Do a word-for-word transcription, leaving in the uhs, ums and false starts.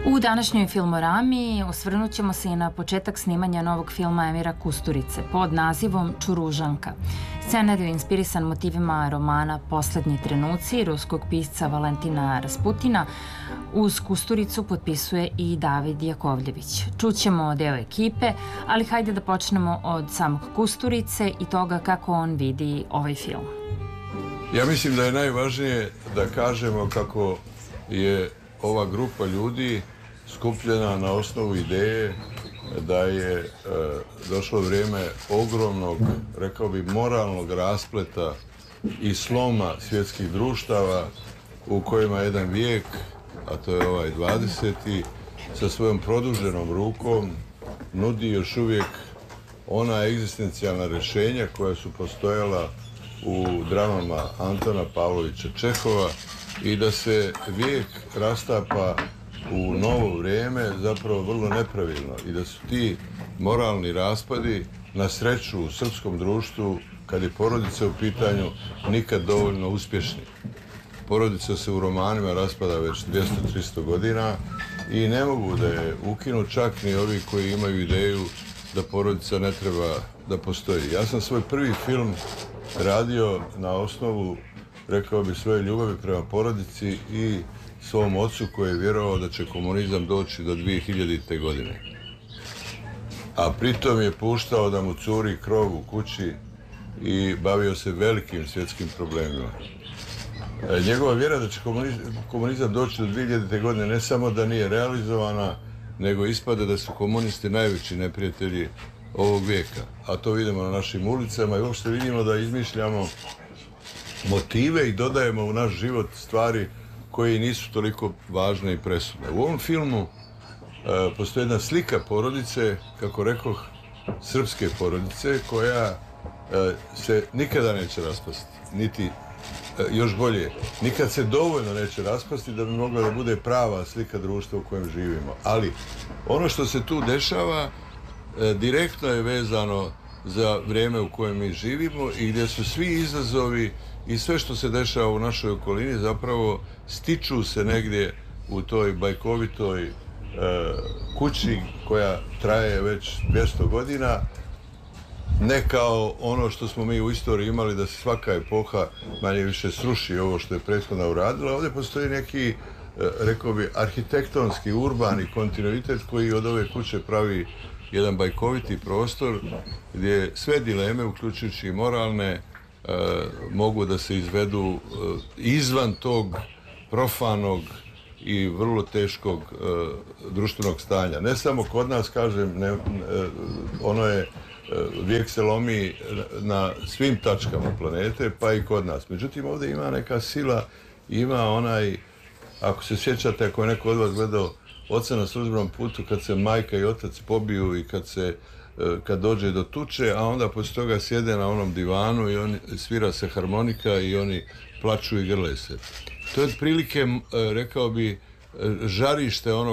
U današnjoj Filmorami osvrnut ćemo se i na početak snimanja novog filma Emira Kusturice pod nazivom Čuružanka. Scenarij je inspirisan motivima romana Poslednji trenuci ruskog pisca Valentina Rasputina. Uz Kusturicu potpisuje i David Jakovljević. Čućemo deo ekipe, ali hajde da počnemo od samog Kusturice i toga kako on vidi ovaj film. Ja mislim da je najvažnije da kažemo kako je ova grupa ljudi skupljena na osnovu ideje da je e, došlo vrijeme ogromnog, rekao bi, moralnog raspleta i sloma svjetskih društava u kojima jedan vijek, a to je ovaj dvadeseti, sa svojom produženom rukom nudi još uvijek ona egzistencijalna rješenja koja su postojala u dramama Antona Pavlovića Čehova i da se vijek rastapa u novo vrijeme zapravo vrlo nepravilno i da su ti moralni raspadi na sreću u srpskom društvu, kad je porodica u pitanju, nikad dovoljno uspješni. Porodica se u romanima raspada već dvjesto do tristo godina i ne mogu da je ukinu čak ni ovi koji imaju ideju da porodica ne treba da postoji. Ja sam svoj prvi film radio na osnovu, rekao bi, svoje ljubavi prema porodici i svom ocu koji je vjerovao da će komunizam doći do dvije hiljadite. godine. A pritom je puštao da mu curi krov u kući i bavio se velikim svjetskim problemima. E, njegova vjera da će komunizam, komunizam doći do dvije hiljadite. godine ne samo da nije realizovana, nego ispada da su komunisti najveći neprijatelji ovog vijeka. A to vidimo na našim ulicama i uopšte vidimo da izmišljamo motive i dodajemo u naš život stvari koje nisu toliko važne i presudne. U ovom filmu e, postoji jedna slika porodice, kako rekoh, srpske porodice, koja e, se nikada neće raspasti, niti, e, još bolje, nikad se dovoljno neće raspasti da bi mogla da bude prava slika društva u kojem živimo. Ali ono što se tu dešava e, direktno je vezano za vrijeme u kojem mi živimo i gdje su svi izazovi i sve što se dešava u našoj okolini zapravo stiču se negdje u toj bajkovitoj e, kući koja traje već dvjesto godina, ne kao ono što smo mi u istoriji imali da se svaka epoha manje više sruši ovo što je prethodna uradila. Ovdje postoji neki, e, rekao bi, arhitektonski, urbani kontinuitet koji od ove kuće pravi jedan bajkoviti prostor gdje sve dileme, uključujući i moralne, E, mogu da se izvedu e, izvan tog profanog i vrlo teškog e, društvenog stanja. Ne samo kod nas, kažem, ne, e, ono je, e, vijek se lomi na svim tačkama planete, pa i kod nas. Međutim, ovdje ima neka sila, ima onaj, ako se sjećate, ako je neko od vas gledao Oca na službenom putu, kad se majka i otac pobiju i kad se kad dođe do tuče, a onda poslije toga sjede na onom divanu i oni, svira se harmonika i oni plaču i grle se. To je otprilike, rekao bi, žarište onog